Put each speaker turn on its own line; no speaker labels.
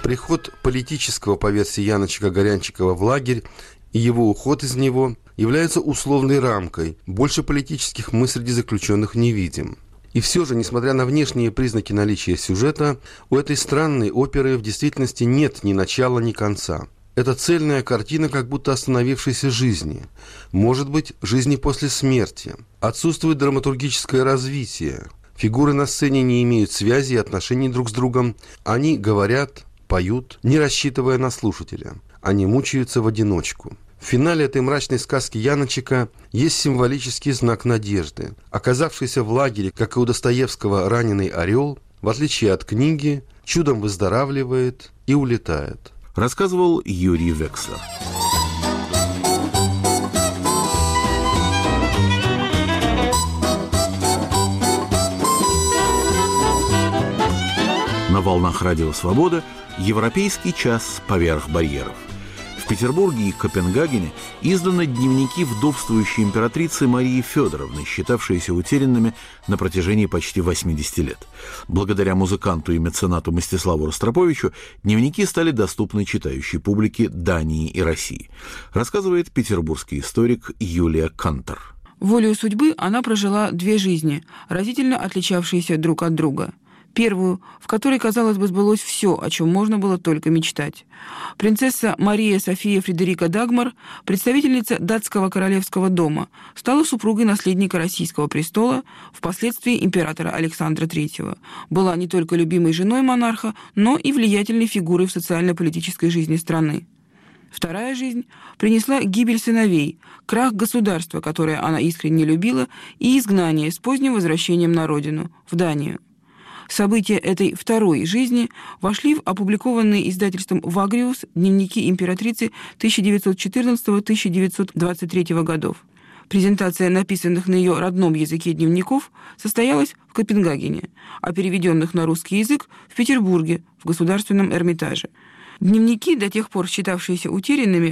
Приход политического, по версии Яночка Горянчикова, в лагерь и его уход из него являются условной рамкой. Больше политических мы среди заключенных не видим. И все же, несмотря на внешние признаки наличия сюжета, у этой странной оперы в действительности нет ни начала, ни конца. Это цельная картина как будто остановившейся жизни. Может быть, жизни после смерти. Отсутствует драматургическое развитие. Фигуры на сцене не имеют связи и отношений друг с другом. Они говорят, поют, не рассчитывая на слушателя. Они мучаются в одиночку. В финале этой мрачной сказки Яночека есть символический знак надежды. Оказавшийся в лагере, как и у Достоевского, раненый орел, в отличие от книги, чудом выздоравливает и улетает.
Рассказывал Юрий Векслер. На волнах Радио Свобода «Европейский час поверх барьеров». В Петербурге и Копенгагене изданы дневники вдовствующей императрицы Марии Федоровны, считавшиеся утерянными на протяжении почти 80 лет. Благодаря музыканту и меценату Мстиславу Ростроповичу дневники стали доступны читающей публике Дании и России, рассказывает петербургский историк Юлия Кантор.
Волею судьбы она прожила 2 жизни, разительно отличавшиеся друг от друга. Первую, в которой, казалось бы, сбылось все, о чем можно было только мечтать. Принцесса Мария София Фредерика Дагмар, представительница датского королевского дома, стала супругой наследника российского престола, впоследствии императора Александра III. Была не только любимой женой монарха, но и влиятельной фигурой в социально-политической жизни страны. Вторая жизнь принесла гибель сыновей, крах государства, которое она искренне любила, и изгнание с поздним возвращением на родину, в Данию. События этой второй жизни вошли в опубликованные издательством «Вагриус» дневники императрицы 1914-1923 годов. Презентация написанных на ее родном языке дневников состоялась в Копенгагене, а переведенных на русский язык в Петербурге, в Государственном Эрмитаже. Дневники, до тех пор считавшиеся утерянными,